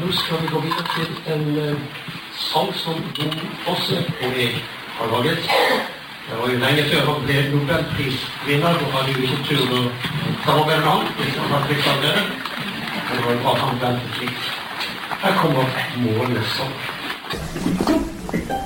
Nå skal vi gå videre til en sang som Jon Fosse og jeg har laget. Det var jo lenge før han ble Nobelprisvinner, og hadde jo ikke tur å ta over en annen, hvis han hadde blitt av det. Det var bra han ventet litt. Her kommer Månesang.